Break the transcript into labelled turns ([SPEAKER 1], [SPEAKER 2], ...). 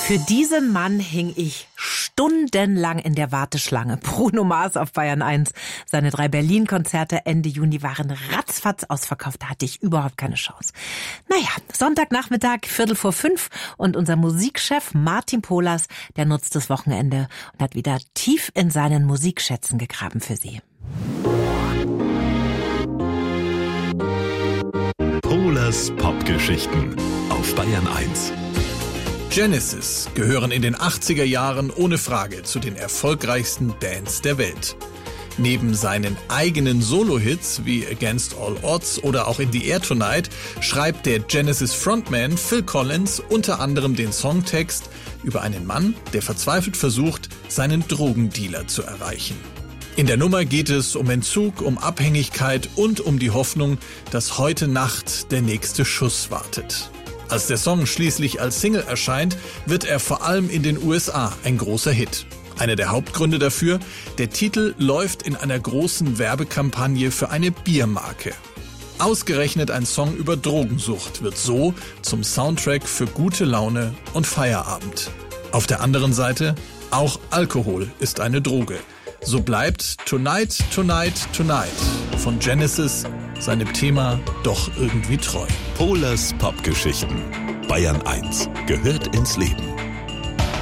[SPEAKER 1] Für diesen Mann hing ich stundenlang in der Warteschlange. Bruno Mars auf Bayern 1. Seine 3 Berlin-Konzerte Ende Juni waren ratzfatz ausverkauft. Da hatte ich überhaupt keine Chance. Naja, Sonntagnachmittag, 4:45 und unser Musikchef Martin Polas, der nutzt das Wochenende und hat wieder tief in seinen Musikschätzen gegraben für Sie.
[SPEAKER 2] Polas Popgeschichten auf Bayern 1.
[SPEAKER 3] Genesis gehören in den 80er Jahren ohne Frage zu den erfolgreichsten Bands der Welt. Neben seinen eigenen Solo-Hits wie Against All Odds oder auch In the Air Tonight schreibt der Genesis-Frontman Phil Collins unter anderem den Songtext über einen Mann, der verzweifelt versucht, seinen Drogendealer zu erreichen. In der Nummer geht es um Entzug, um Abhängigkeit und um die Hoffnung, dass heute Nacht der nächste Schuss wartet. Als der Song schließlich als Single erscheint, wird er vor allem in den USA ein großer Hit. Einer der Hauptgründe dafür, der Titel läuft in einer großen Werbekampagne für eine Biermarke. Ausgerechnet ein Song über Drogensucht wird so zum Soundtrack für gute Laune und Feierabend. Auf der anderen Seite, auch Alkohol ist eine Droge. So bleibt Tonight, Tonight, Tonight von Genesis seinem Thema doch irgendwie treu.
[SPEAKER 2] Polas Popgeschichten. Bayern 1 gehört ins Leben.